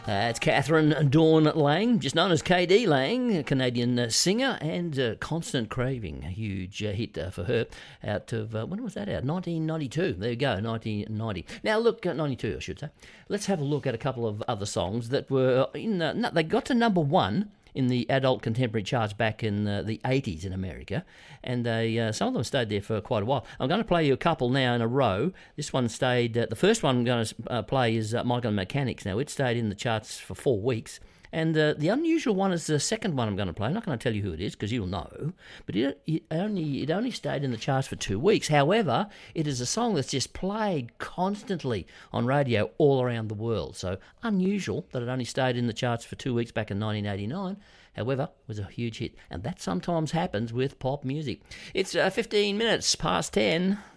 It's Catherine Dawn Lang, just known as KD Lang, a Canadian singer, and Constant Craving, a huge hit for her out of, when was that out? 1992. There you go, 1990. Now look, 92 I should say. Let's have a look at a couple of other songs that were, they got to number one in the adult contemporary charts back in the 80s in America, and some of them stayed there for quite a while. I'm going to play you a couple now in a row. This one stayed, the first one I'm going to play is Michael and Mechanics. Now, it stayed in the charts for 4 weeks, and the unusual one is the second one I'm going to play. I'm not going to tell you who it is because you'll know, but it only stayed in the charts for 2 weeks. However, it is a song that's just played constantly on radio all around the world. So unusual that it only stayed in the charts for 2 weeks back in 1989. However, it was a huge hit, and that sometimes happens with pop music. It's 15 minutes past 10.